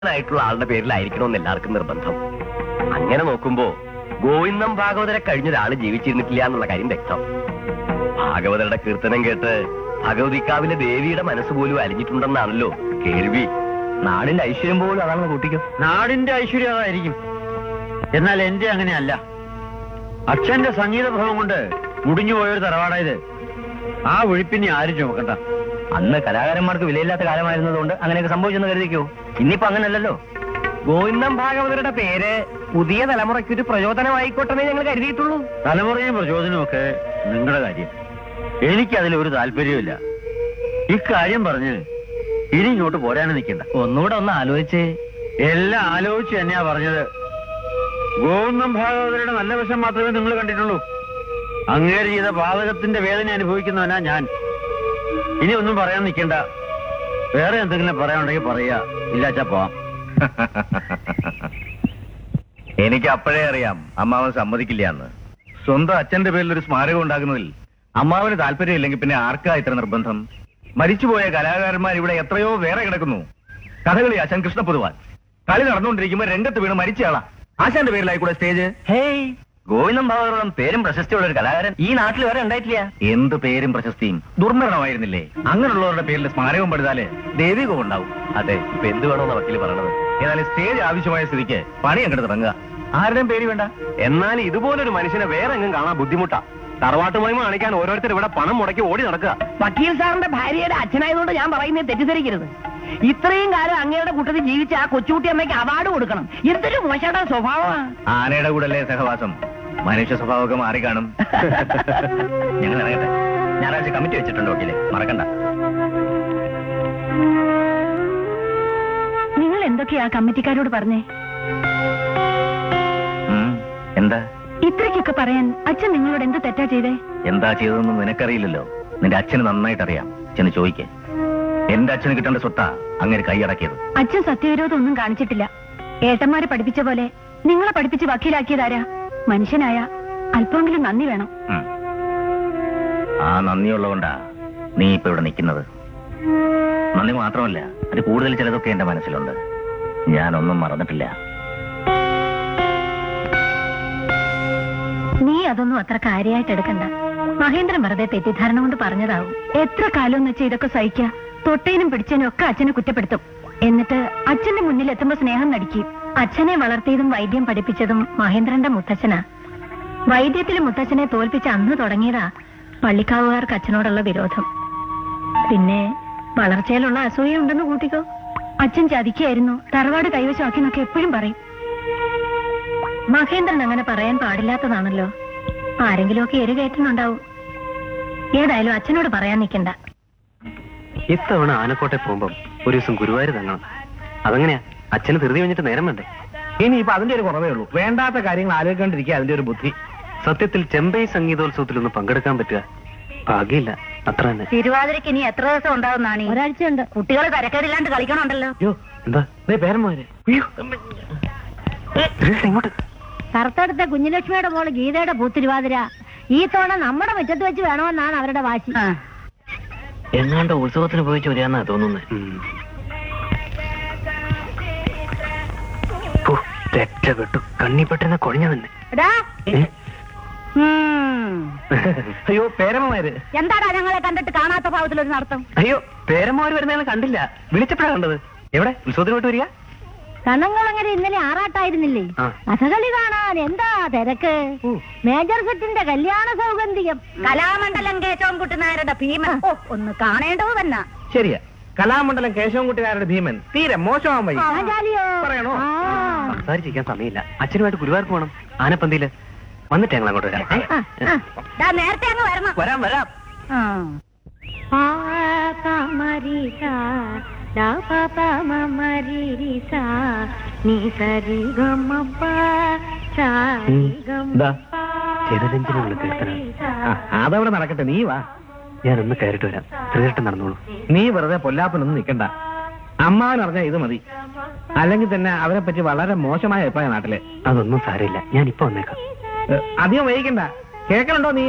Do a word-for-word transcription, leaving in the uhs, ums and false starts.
ായിട്ടുള്ള ആളുടെ പേരിലായിരിക്കണമെന്ന് എല്ലാവർക്കും നിർബന്ധം. അങ്ങനെ നോക്കുമ്പോ ഗോവിന്ദം ഭാഗവതരെ കഴിഞ്ഞൊരാള് ജീവിച്ചിരുന്നിട്ടില്ല എന്നുള്ള കാര്യം വ്യക്തം. ഭാഗവതരുടെ കീർത്തനം കേട്ട് ഭഗവതിക്കാവിലെ ദേവിയുടെ മനസ്സ് പോലും അലിഞ്ഞിട്ടുണ്ടെന്നാണല്ലോ കേൾവി. നാടിന്റെ ഐശ്വര്യം പോലും അതാണെന്ന് കൂട്ടിക്കോ. നാടിന്റെ ഐശ്വര്യം അതായിരിക്കും. എന്നാൽ എന്റെ അങ്ങനെയല്ല. അച്ഛന്റെ സംഗീതഭവം കൊണ്ട് മുടിഞ്ഞു പോയൊരു തറവാടായത്. ആ ഒഴിപ്പിനെ ആരും ചുമക്കണ്ട. അന്ന് കലാകാരന്മാർക്ക് വിലയില്ലാത്ത കാലമായിരുന്നതുകൊണ്ട് അങ്ങനെയൊക്കെ സംഭവിച്ചെന്ന് കരുതിക്കോ. ഇന്നിപ്പോ അങ്ങനല്ലല്ലോ. ഗോവിന്ദം ഭാഗവതരുടെ പേര് പുതിയ തലമുറയ്ക്കൊരു പ്രചോദനമായിക്കോട്ടെ ഞങ്ങൾ കരുതിയിട്ടുള്ളൂ. തലമുറയും പ്രചോദനവും ഒക്കെ നിങ്ങളുടെ കാര്യം. എനിക്കതിലൊരു താല്പര്യമില്ല. ഇക്കാര്യം പറഞ്ഞ് ഇനി ഇങ്ങോട്ട് പോരാനും നിൽക്കണ്ട. ഒന്നുകൂടെ ഒന്ന് ആലോചിച്ച്. എല്ലാം ആലോചിച്ച് തന്നെയാ പറഞ്ഞത്. ഗോവിന്ദം ഭാഗവതരുടെ നല്ല വശം മാത്രമേ നിങ്ങൾ കണ്ടിട്ടുള്ളൂ. അങ്ങേര് ചെയ്ത പാതകത്തിന്റെ വേദന അനുഭവിക്കുന്നവനാ ഞാൻ. ഇനി ഒന്നും പറയാൻ നിൽക്കണ്ട. വേറെ എന്തെങ്കിലും പറയാനുണ്ടെങ്കിൽ പറയാ. ഇല്ലാച്ചാ പോവാം. എനിക്ക് അപ്പോഴേ അറിയാം അമ്മാവൻ സമ്മതിക്കില്ല എന്ന്. സ്വന്തം അച്ഛന്റെ പേരിൽ ഒരു സ്മാരകം ഉണ്ടാക്കുന്നതിൽ അമ്മാവന് താല്പര്യമില്ലെങ്കിൽ പിന്നെ ആർക്കാ ഇത്ര നിർബന്ധം? മരിച്ചുപോയ കലാകാരന്മാർ ഇവിടെ എത്രയോ വേറെ കിടക്കുന്നു. കഥകളി ആശാൻ കൃഷ്ണ പൊതുവാൻ കളി നടന്നുകൊണ്ടിരിക്കുമ്പോ രംഗത്ത് വീണ് മരിച്ചയാളാ. ആശാന്റെ പേരിലായിക്കൂടെ സ്റ്റേജ്? ഹേയ്, ഗോവിന്ദം ഭാഗവതം പേരും പ്രശസ്തിയുള്ള ഒരു കലാകാരൻ ഈ നാട്ടിൽ വരെ ഉണ്ടായിട്ടില്ല. എന്ത് പേരും പ്രശസ്തിയും ദുർമരണമായിരുന്നില്ലേ? അങ്ങനെയുള്ളവരുടെ പേരിൽ സ്മാരകം പണിതാല് ദേവികം ഉണ്ടാവും. അതെ, ഇപ്പൊ എന്ത് വേണമെന്ന വക്കീല് പറയണത്. ഏതായാലും സ്റ്റേജ് ആവശ്യമായ സ്ഥിതിക്ക് പണി അങ്ങോട്ട് തുടങ്ങുക. ആരുടെയും പേര് വേണ്ട. എന്നാൽ ഇതുപോലൊരു മനുഷ്യനെ വേറെ എങ്ങും കാണാൻ ബുദ്ധിമുട്ടാ. തറവാട്ടുമായി കാണിക്കാൻ ഓരോരുത്തർ ഇവിടെ പണം മുടക്കി ഓടി നടക്കുക. വക്കീൽ സാറിന്റെ ഭാര്യയുടെ അച്ഛനായതുകൊണ്ട് ഞാൻ പറയുന്നത് തെറ്റിദ്ധരിക്കരുത്. ഇത്രയും കാലം അങ്ങയുടെ കൂട്ടത്തിൽ ജീവിച്ച ആ കൊച്ചുകുട്ടി അമ്മയ്ക്ക് അവാർഡ് കൊടുക്കണം. എന്തൊരു മോശയുടെ സ്വഭാവമാണ്. ആനയുടെ കൂടല്ലേ സഹവാസം. മനുഷ്യ സ്വഭാവമൊക്കെ മാറിക്കാണും. ഞങ്ങൾ ഇറങ്ങട്ടെ. ഞായറാഴ്ച കമ്മിറ്റി വെച്ചിട്ടുണ്ട് വക്കീലെ, മറക്കണ്ട. നിങ്ങൾ എന്തൊക്കെയാ കമ്മിറ്റിക്കാരോട് പറഞ്ഞേ? എന്താ ഇത്രയ്ക്കൊക്കെ പറയാൻ അച്ഛൻ നിങ്ങളോട് എന്ത് തെറ്റാ ചെയ്തേ? എന്താ ചെയ്തതെന്ന് നിനക്കറിയില്ലല്ലോ. നിന്റെ അച്ഛന് നന്നായിട്ട് അറിയാം. ചെന്ന് ചോദിക്കേ. എന്റെ അച്ഛന് കിട്ടേണ്ട സ്വത്താ അങ്ങനെ കൈയടക്കിയത്. അച്ഛൻ സത്യവിരോധം ഒന്നും കാണിച്ചിട്ടില്ല. ഏട്ടന്മാരെ പഠിപ്പിച്ച പോലെ നിങ്ങളെ പഠിപ്പിച്ച് വക്കീലാക്കിയതാരാ? മനുഷ്യനായ അല്പമെങ്കിലും നന്ദി വേണം. ആ നന്ദിയുള്ളതുകൊണ്ടാ നീ ഇപ്പൊ ഇവിടെ നിൽക്കുന്നത്. നന്ദി മാത്രമല്ല, അത് കൂടുതൽ ചിലതൊക്കെ എന്റെ മനസ്സിലുണ്ട്. ഞാനൊന്നും മറന്നിട്ടില്ല. നീ അതൊന്നും അത്ര കാര്യമായിട്ട് എടുക്കണ്ട. മഹേന്ദ്രൻ വെറുതെ തെറ്റിദ്ധാരണ കൊണ്ട് പറഞ്ഞതാവും. എത്ര കാലം എന്ന് വെച്ചാൽ ഇതൊക്കെ സഹിക്കുക. തൊട്ടേനും പിടിച്ചേനും ഒക്കെ അച്ഛനെ കുറ്റപ്പെടുത്തും. എന്നിട്ട് അച്ഛന്റെ മുന്നിൽ എത്തുമ്പോ സ്നേഹം നടിക്കും. അച്ഛനെ വളർത്തിയതും വൈദ്യം പഠിപ്പിച്ചതും മഹേന്ദ്രന്റെ മുത്തച്ഛനാ. വൈദ്യത്തിലെ മുത്തച്ഛനെ തോൽപ്പിച്ച അന്ന് തുടങ്ങിയതാ പള്ളിക്കാവുകാർക്ക് അച്ഛനോടുള്ള വിരോധം. പിന്നെ വളർച്ചയിലുള്ള അസൂയ ഉണ്ടെന്ന് കൂട്ടിക്കോ. അച്ഛൻ ചതിക്കായിരുന്നു, തറവാട് കൈവശമാക്കി എന്നൊക്കെ എപ്പോഴും പറയും. മഹേന്ദ്രൻ അങ്ങനെ പറയാൻ പാടില്ലാത്തതാണല്ലോ. ആരെങ്കിലും ഒക്കെ എരി കയറ്റുന്നുണ്ടാവും. ഏതായാലും അച്ഛനോട് പറയാൻ നിൽക്കണ്ട. ഇത്തവണ ആനക്കോട്ടെ പോകുമ്പം ഒരു ദിവസം ഗുരുവായൂർ തങ്ങണം. അതെങ്ങനെയാ? അച്ഛന് ധൃതി കഴിഞ്ഞിട്ട് നേരം വേണ്ടേ? ഇനിയിപ്പോ അതിന്റെ ഒരു കുറവേ ഉള്ളൂ. വേണ്ടാത്ത കാര്യങ്ങൾ ആലോചിക്കാണ്ടിരിക്കുക അതിന്റെ ഒരു ബുദ്ധി. സത്യത്തിൽ ചെമ്പൈ സംഗീതോത്സവത്തിലൊന്ന് പങ്കെടുക്കാൻ പറ്റുക ഭാഗ്യമില്ല, അത്ര തന്നെ. തിരുവാതിരക്ക് ഇനി എത്ര ദിവസം ഉണ്ടാവുന്നതാണ്? ഒരാഴ്ചയുണ്ട്. കുട്ടികൾ തരക്കേടില്ലാണ്ട് കളിക്കണുണ്ടല്ലോ. എന്താ പേരന്മാര് ഇങ്ങോട്ട്. കറുത്തടുത്ത കുഞ്ഞുലക്ഷ്മിയുടെ മോള് ഗീതയുടെ പൂത്തിരുവാതിര ഈ തവണ നമ്മുടെ മുറ്റത്ത് വെച്ച് വേണമെന്നാണ് അവരുടെ വാശി. എങ്ങാണ്ട് ഉത്സവത്തിന് പോയി ചൊരിയാന്നാ തോന്നുന്നത്. രക്ഷപ്പെട്ടു. കണ്ണിപ്പെട്ടിരുന്ന കൊഴിഞ്ഞ തന്നെ. അയ്യോ, പേരന്മാര് എന്താടാ ഞങ്ങളെ കണ്ടിട്ട് കാണാത്ത ഭാവത്തിലൊരു നടത്തം? അയ്യോ, പേരന്മാര് വരുന്ന കണ്ടില്ല. വിളിച്ചപ്പോഴാ കണ്ടത്. എവിടെ? ഉത്സവത്തിന് പോയിട്ട് വരിക? കണ്ണങ്ങളങ്ങനെ ഇന്നലെ ആറാട്ടായിരുന്നില്ലേ? കഥകളി കാണാൻ എന്താ തിരക്ക്. മേജർ സെറ്റിന്റെ കല്യാണ സൗഗന്ധികം. കലാമണ്ഡലം കേശവൻകുട്ടി നായരുടെ ഭീമൻ ഒന്ന് കാണേണ്ടത് തന്നെ. ശരിയാ, കലാമണ്ഡലം കേശവൻകുട്ടിനാരുടെ ഭീമൻ തീരെ മോശമാവാൻ വഴി പറയണോ? സംസാരിച്ചിരിക്കാൻ സമയമില്ല. അച്ഛനുമായിട്ട് ഗുരുവാർക്ക് പോകണം. ആനപ്പന്തിയില് വന്നിട്ട് ഞങ്ങൾ അങ്ങോട്ട് വരാം. നേരത്തെ അങ്ങ് വരണം. വരാം വരാം. അതവിടെ നടക്കട്ടെ, നീ വാ. ഞാനൊന്ന് കയറിട്ട് വരാം. തീർച്ചയായിട്ടും നടന്നോളൂ. നീ വെറുതെ പൊല്ലാപ്പനൊന്നും നിൽക്കണ്ട. അമ്മാവനറിഞ്ഞാ ഇത് മതി. അല്ലെങ്കിൽ തന്നെ അവരെ പറ്റി വളരെ മോശമായ അഭിപ്രായം നാട്ടിലെ. അതൊന്നും സാരമില്ല, ഞാൻ ഇപ്പൊ വന്നേക്കാം. അധികം വൈകിക്കണ്ട. കേൾക്കണുണ്ടോ നീ?